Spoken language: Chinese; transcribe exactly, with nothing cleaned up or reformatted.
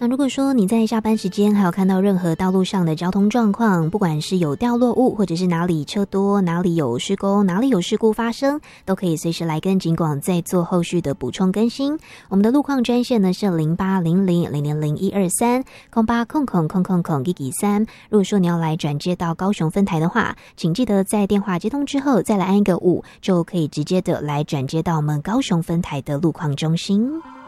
那如果说你在下班时间还有看到任何道路上的交通状况，不管是有掉落物，或者是哪里车多，哪里有施工，哪里有事故发生，都可以随时来跟警广再做后续的补充更新。我们的路况专线呢是零八零零零零零一二三空八空空空空空一一三。如果说你要来转接到高雄分台的话，请记得在电话接通之后再来按一个五，就可以直接的来转接到我们高雄分台的路况中心。